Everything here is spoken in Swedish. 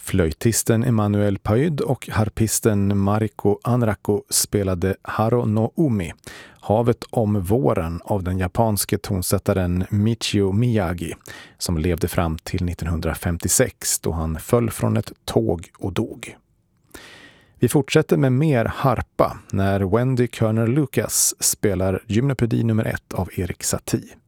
Flöjtisten Emanuel Payd och harpisten Mariko Anrako spelade Haro no Umi, Havet om våren av den japanske tonsättaren Michio Miyagi, som levde fram till 1956 då han föll från ett tåg och dog. Vi fortsätter med mer harpa när Wendy Kerner Lucas spelar Gymnopedi nummer 1 av Erik Satie.